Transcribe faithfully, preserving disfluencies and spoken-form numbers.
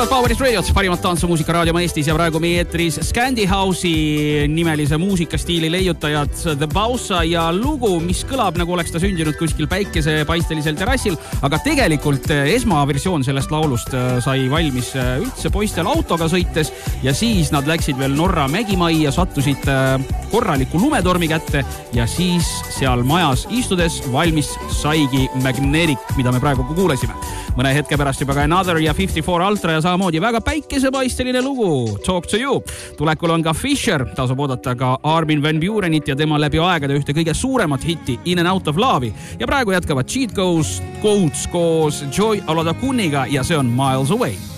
Poweris Radiot, parimat tantsumuusika raadioma Eestis ja praegu meie eetris Scandi House'i nimelise muusikastiili leiutajad The Bausa ja lugu, mis kõlab nagu oleks ta sündinud kuskil päikesepaistelisel terrassil, aga tegelikult esmaversioon sellest laulust sai valmis üldse poistel autoga sõites ja siis nad läksid veel Norra mägimajja, sattusid korraliku lumetormi kätte ja siis seal majas istudes valmis saigi Magnetic, mida me praegu kuulasime. Mõne hetke pärast juba ka Another ja fifty-four Ultra ja samamoodi väga päikesepaisteline lugu Talk to You. Tulekul on ka Fisher, tasub oodata ka Armin van Burenit ja tema läbi aegade ühte kõige suuremat hitti In and Out of Love'i. Ja praegu jätkavad Cheat Codes koos Joy Olodokuniga ja see on Miles Away.